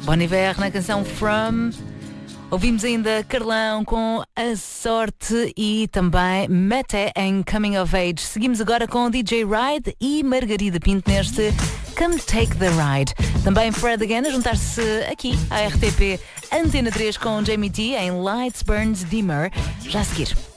Bon Iver na canção From. Ouvimos ainda Carlão com A Sorte e também Mete em Coming of Age. Seguimos agora com DJ Ride e Margarida Pinto neste Come Take the Ride. Também Fred Again a juntar-se aqui à RTP Antena 3 com Jamie T em Lights Burns Dimmer. Já a seguir.